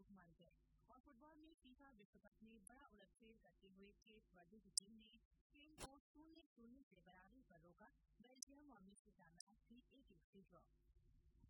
लोग मर गए। और फुटबॉल में फीफा विश्व कप में बड़ा उलटफेर करते हुए केप वर्दे की टीम ने स्पेन को 0-0 से बराबरी पर रोका। बेल्जियम और मिस्र का मैच भी 1-1 से ड्रॉ।